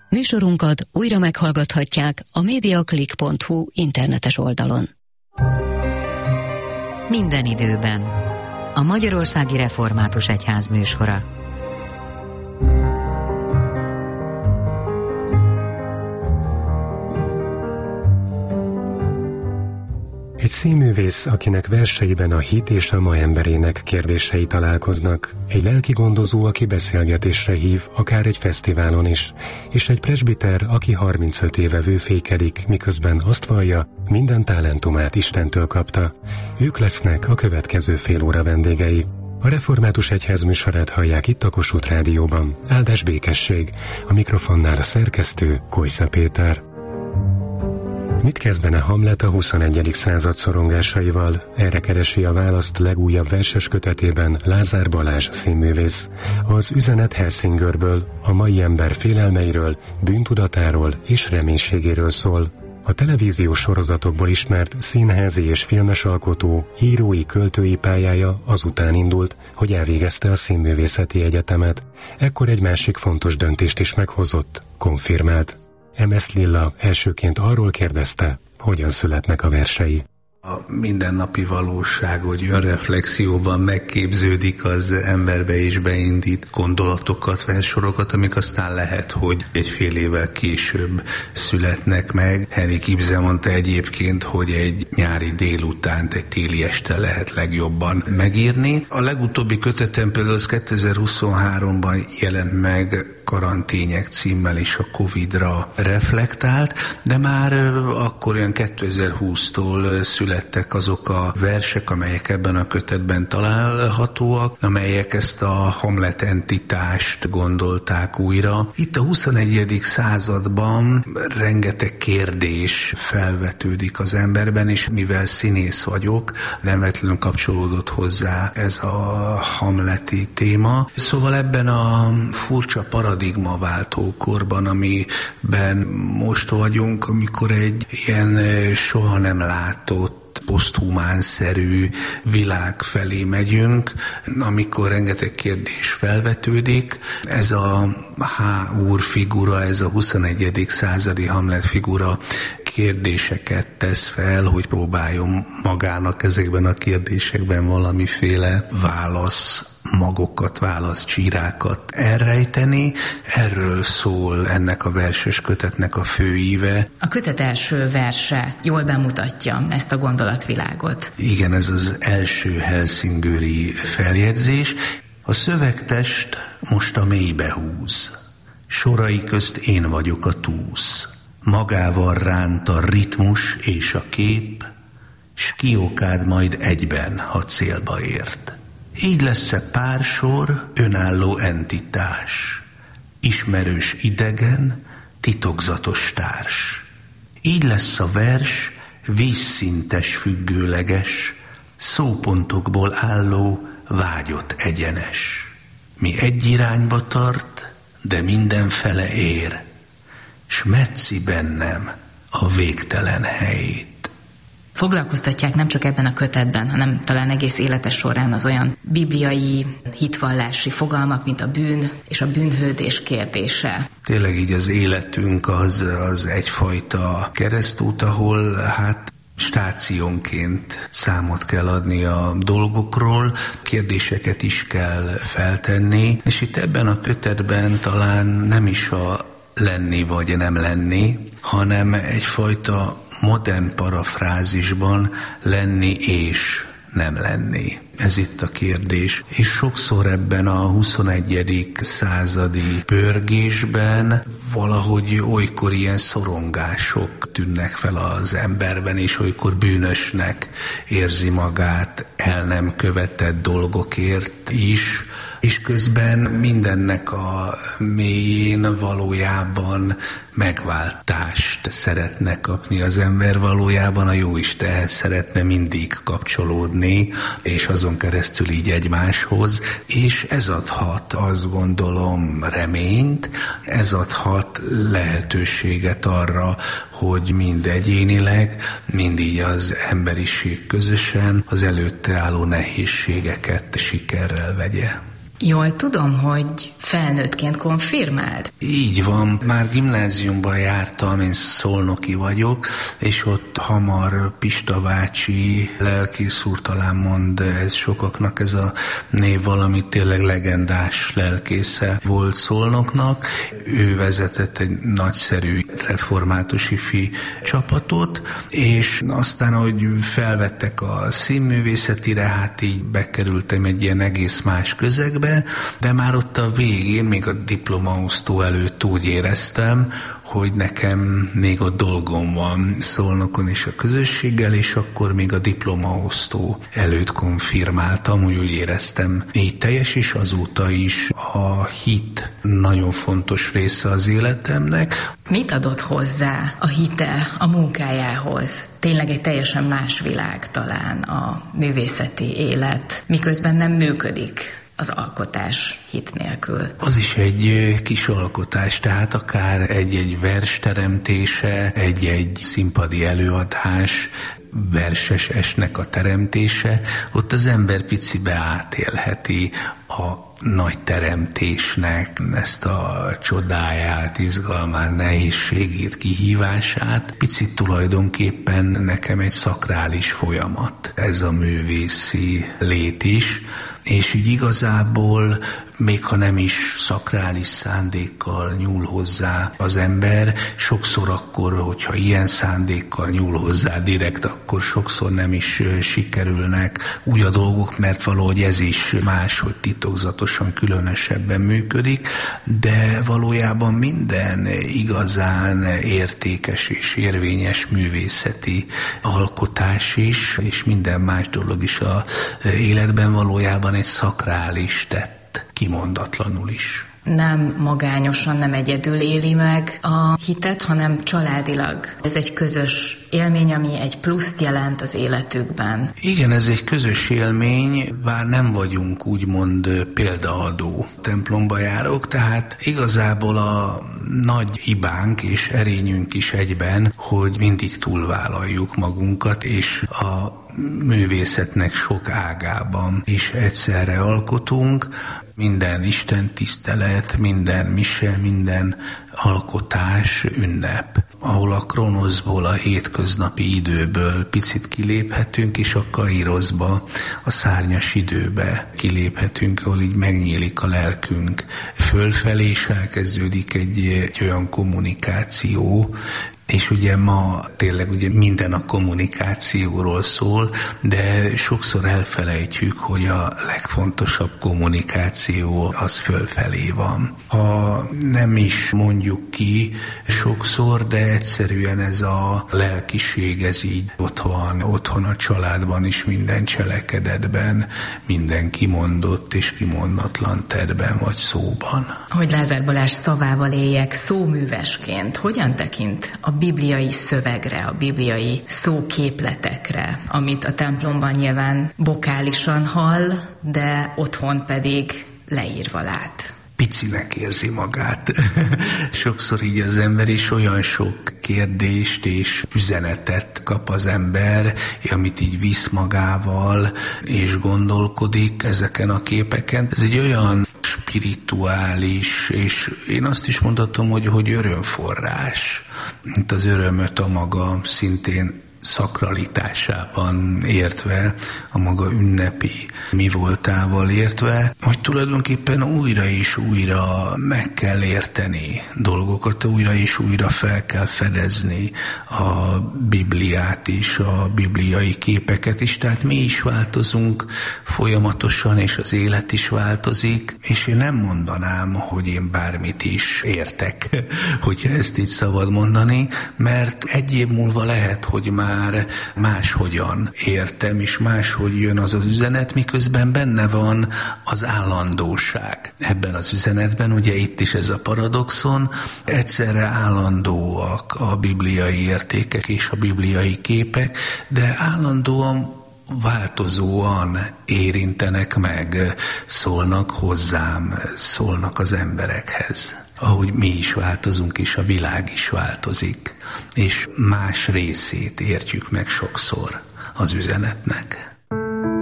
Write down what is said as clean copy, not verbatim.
Műsorunkat újra meghallgathatják a mediaclick.hu internetes oldalon. Minden időben. A Magyarországi Református Egyház műsora. Egy színművész, akinek verseiben a hit és a ma emberének kérdései találkoznak, egy lelkigondozó, aki beszélgetésre hív, akár egy fesztiválon is, és egy presbiter, aki 35 éve vőfékedik, miközben azt vallja, minden talentumát Istentől kapta. Ők lesznek a következő fél óra vendégei. A Református Egyház műsorát hallják itt a Kossuth Rádióban. Áldás békesség, a mikrofonnál a szerkesztő Kojsza Péter. Mit kezdene Hamlet a 21. század szorongásaival? Erre keresi a választ legújabb verses kötetében Lázár Balázs színművész. Az üzenet Helsingörből, a mai ember félelmeiről, bűntudatáról és reménységéről szól. A televíziós sorozatokból ismert színházi és filmes alkotó, írói, költői pályája azután indult, hogy elvégezte a Színművészeti Egyetemet. Ekkor egy másik fontos döntést is meghozott, konfirmált. M.S. Lilla elsőként arról kérdezte, hogyan születnek a versei. A mindennapi valóság, hogy önreflexióban megképződik az emberbe és beindít gondolatokat, verssorokat, amik aztán lehet, hogy egy fél évvel később születnek meg. Henrik Ibsen mondta egyébként, hogy egy nyári délutánt, egy téli este lehet legjobban megírni. A legutóbbi kötetem például az 2023-ban jelent meg, Karantények címmel is a Covid-ra reflektált, de már akkor olyan 2020-tól születtek azok a versek, amelyek ebben a kötetben találhatóak, amelyek ezt a Hamlet entitást gondolták újra. Itt a 21. században rengeteg kérdés felvetődik az emberben, és mivel színész vagyok, nem véletlenül kapcsolódott hozzá ez a hamleti téma. Szóval ebben a furcsa paradigmaváltó korban, amiben most vagyunk, amikor egy ilyen soha nem látott poszthumánszerű világ felé megyünk, amikor rengeteg kérdés felvetődik. Ez a H. úr figura, ez a 21. századi Hamlet figura kérdéseket tesz fel, hogy próbáljon magának ezekben a kérdésekben valamiféle magokat, válaszcsírákat elrejteni. Erről szól ennek a verses kötetnek a fő íve. A kötet első verse jól bemutatja ezt a gondolatvilágot. Igen, ez az első helsingőri feljegyzés. A szövegtest most a mélybe húz. Sorai közt én vagyok a túsz. Magával ránt a ritmus és a kép, s kiokád majd egyben, ha célba ért. Így lesz-e pársor, önálló entitás, ismerős idegen, titokzatos társ. Így lesz a vers, vízszintes függőleges, szópontokból álló, vágyott egyenes. Mi egy irányba tart, de mindenfele ér, s metszi bennem a végtelen helyét. Foglalkoztatják nem csak ebben a kötetben, hanem talán egész élete során az olyan bibliai, hitvallási fogalmak, mint a bűn és a bűnhődés kérdése. Tényleg így az életünk az egyfajta keresztút, ahol stációnként számot kell adni a dolgokról, kérdéseket is kell feltenni, és itt ebben a kötetben talán nem is a lenni vagy nem lenni, hanem egyfajta modern parafrázisban lenni és nem lenni. Ez itt a kérdés. És sokszor ebben a 21. századi pörgésben valahogy olykor ilyen szorongások tűnnek fel az emberben, és olykor bűnösnek érzi magát el nem követett dolgokért is, és közben mindennek a mélyén valójában megváltást szeretne kapni az ember, valójában a Jóistenhez szeretne mindig kapcsolódni, és azon keresztül így egymáshoz, és ez adhat, azt gondolom, reményt, ez adhat lehetőséget arra, hogy mind egyénileg, mind így az emberiség közösen az előtte álló nehézségeket sikerrel vegye. Jól tudom, hogy felnőttként konfirmált? Így van, már gimnáziumban jártam, én szolnoki vagyok, és ott hamar Pista bácsi, lelkész úr, talán mond ez sokaknak ez a név, valami tényleg legendás lelkésze volt Szolnoknak. Ő vezetett egy nagyszerű református ifi csapatot, és aztán, ahogy felvettek a színművészetire, hát így bekerültem egy ilyen egész más közegbe, de már ott a végén, még a diplomaosztó előtt úgy éreztem, hogy nekem még a dolgom van Szolnokon és a közösséggel, és akkor még a diplomaosztó előtt konfirmáltam, úgy éreztem így teljes, és azóta is a hit nagyon fontos része az életemnek. Mit adott hozzá a hite a munkájához? Tényleg egy teljesen más világ talán a művészeti élet, miközben nem működik az alkotás hit nélkül. Az is egy kis alkotás, tehát akár egy vers teremtése, egy színpadi előadás, verses esnek a teremtése, ott az ember picibe átélheti a nagy teremtésnek ezt a csodáját, izgalmát, nehézségét, kihívását. Picit tulajdonképpen nekem egy szakrális folyamat, ez a művészi lét is, és így igazából még ha nem is szakrális szándékkal nyúl hozzá az ember, sokszor akkor, hogyha ilyen szándékkal nyúl hozzá direkt, akkor sokszor nem is sikerülnek úgy a dolgok, mert valahogy ez is máshogy titokzatosan, különösebben működik, de valójában minden igazán értékes és érvényes művészeti alkotás is, és minden más dolog is az életben valójában egy szakrális tett, kimondatlanul is. Nem magányosan, nem egyedül éli meg a hitet, hanem családilag. Ez egy közös élmény, ami egy pluszt jelent az életükben. Igen, ez egy közös élmény, bár nem vagyunk úgymond példaadó templomba járok, tehát igazából a nagy hibánk és erényünk is egyben, hogy mindig túlvállaljuk magunkat, és a művészetnek sok ágában is egyszerre alkotunk. Minden Isten tisztelet, minden mise, minden alkotás ünnep, ahol a kronoszból, a hétköznapi időből picit kiléphetünk, és a kairoszba, a szárnyas időbe kiléphetünk, ahol így megnyílik a lelkünk fölfelé, és elkezdődik egy olyan kommunikáció, és ugye ma tényleg ugye minden a kommunikációról szól, de sokszor elfelejtjük, hogy a legfontosabb kommunikáció az fölfelé van. Ha nem is mondjuk ki sokszor, de egyszerűen ez a lelkiség, ez így otthon a családban is, minden cselekedetben, minden kimondott és kimondatlan tettben vagy szóban. Hogy Lázár Balázs szavával éljek, szóművesként, hogyan tekint a bibliai szövegre, a bibliai szóképletekre, amit a templomban nyilván vokálisan hall, de otthon pedig leírva lát? Picinek érzi magát. Sokszor így az ember is olyan sok kérdést és üzenetet kap az ember, amit így visz magával, és gondolkodik ezeken a képeken. Ez egy olyan spirituális, és én azt is mondhatom, hogy örömforrás, mint az örömöt a maga szintén szakralitásában értve, a maga ünnepi mi voltával értve, hogy tulajdonképpen újra és újra meg kell érteni dolgokat, újra és újra fel kell fedezni a Bibliát is, a bibliai képeket is, tehát mi is változunk folyamatosan, és az élet is változik, és én nem mondanám, hogy én bármit is értek, hogyha ezt így szabad mondani, mert egy év múlva lehet, hogy már máshogyan értem, és máshogy jön az az üzenet, miközben benne van az állandóság. Ebben az üzenetben, ugye itt is ez a paradoxon, egyszerre állandóak a bibliai értékek és a bibliai képek, de állandóan változóan érintenek meg, szólnak hozzám, szólnak az emberekhez. Ahogy mi is változunk, és a világ is változik, és más részét értjük meg sokszor az üzenetnek.